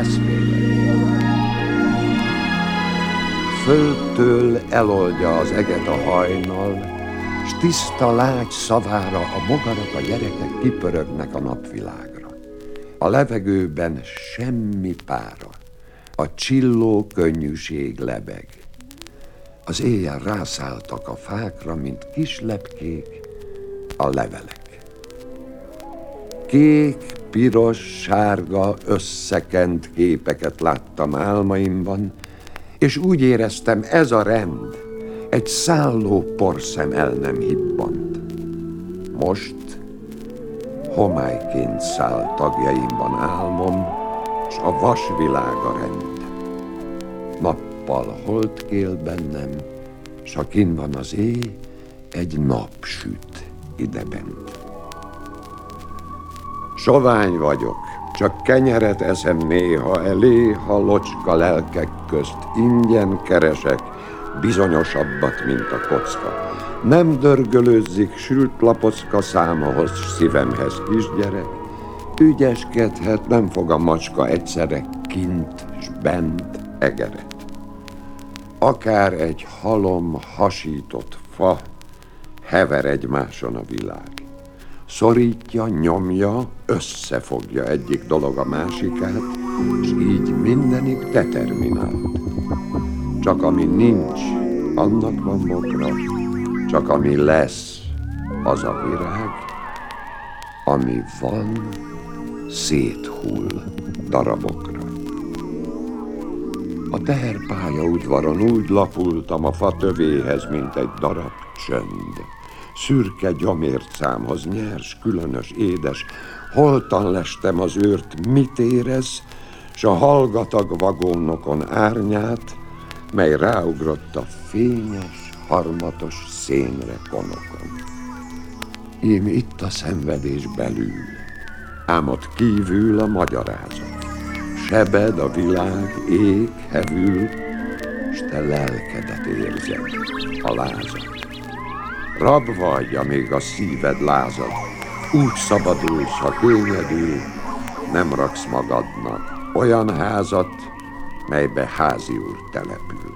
eszmélet. Földtől eloldja az eget a hajnal, s tiszta lágy szavára a bogarak, a gyerekek kipörögnek a napvilágra. A levegőben semmi pára, a csilló könnyűség lebeg. Az éjjel rászálltak a fákra, mint kis lepkék, a levelek. Kék, piros, sárga, összekent képeket láttam álmaimban, és úgy éreztem, ez a rend, egy szálló porszem el nem hibbant. Most homályként száll tagjaimban álmom, s a vasvilág a rend. Nappal holt kél bennem, s ha kinn van az éj, egy nap süt idebent. Sovány vagyok, csak kenyeret eszem néha elé, ha locska lelkek közt ingyen keresek bizonyosabbat, mint a kocka. Nem dörgölőzzik sült lapocka számahoz szívemhez kisgyerek, ügyeskedhet, nem fog a macska egyszerre kint s bent egeret. Akár egy halom hasított fa, hever egymáson a világ. Szorítja, nyomja, összefogja egyik dolog a másikát, és így mindenig determinált. Csak ami nincs, annak van bokra, csak ami lesz, az a virág, ami van, széthull darabokra. A teherpálya udvaron úgy lapultam a fa tövéhez, mint egy darab csönd. Szürke gyomércámhoz nyers, különös, édes, holtan lestem az őrt, mit érez, s a hallgatag vagónokon árnyát, mely ráugrott a fényes, harmatos szénre konokon. Ím itt a szenvedés belül, ám ott kívül a magyarázat. Sebed a világ, ég, hevül, s te lelkedet érzed, a lázat. Rab vagy, amíg a szíved lázad, úgy szabadulsz, ha könnyedül, nem raksz magadnak olyan házat, melybe háziúr települ.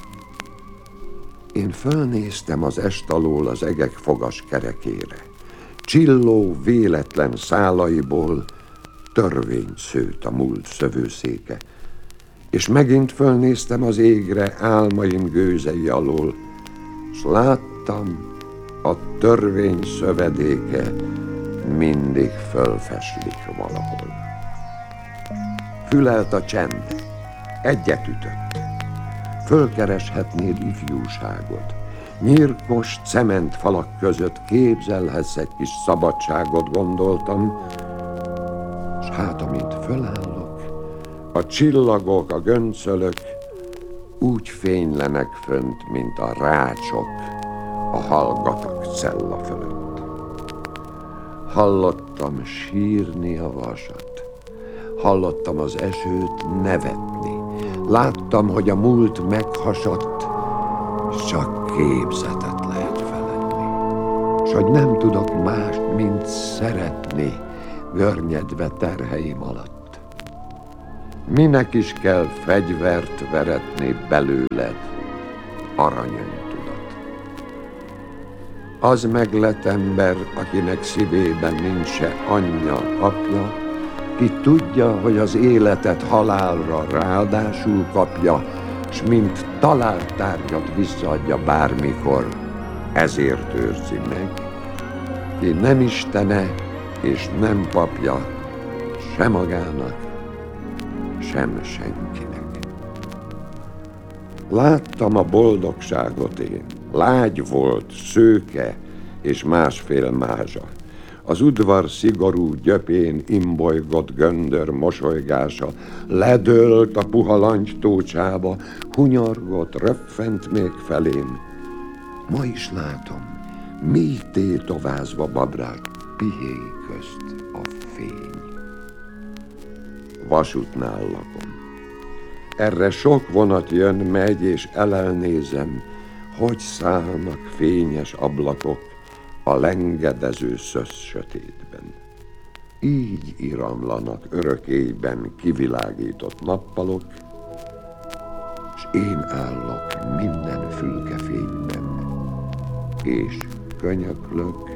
Én fölnéztem az est alól az egek fogas kerekére. Csilló véletlen szálaiból törvény szőtt a múlt szövőszéke, és megint fölnéztem az égre álmaim gőzei alól, s láttam, a törvény szövedéke mindig fölfeslik valahol. Fülelt a csend, egyet ütött. Fölkereshetnéd ifjúságot. Nyírkos cementfalak között képzelhetsz egy kis szabadságot, gondoltam, s hát amint fölállok, a csillagok, a göncölök úgy fénylenek fönt, mint a rácsok a hallgatag cella fölött. Hallottam sírni a vasat, hallottam az esőt nevetni, láttam, hogy a múlt meghasadt, s csak képzetet lehet feledni, s hogy nem tudok mást, mint szeretni, görnyedve terheim alatt. Minek is kell fegyvert veretni belőled, aranyöntudat? Az meglett ember, akinek szívében nincs se anyja, apja, ki tudja, hogy az életet halálra ráadásul kapja, s mint talált tárgyat visszaadja bármikor, ezért őrzi meg, ki nem istene és nem papja, se magának, sem senkinek. Láttam a boldogságot én, lágy volt, szőke és másfél mázsa. Az udvar szigorú gyöpén imbolygott göndör mosolygása ledőlt a puha langytócsába, hunyorgott, röffent még felém. Ma is látom, mély tétovázva babrák pihéi közt a fény. Vasútnál lakom. Erre sok vonat jön, megy, és elelnézem, hogy szállnak fényes ablakok a lengedező szösz sötétben. így iramlanak örökélyben kivilágított nappalok, s én állok minden fülkefényben, és könyöklök,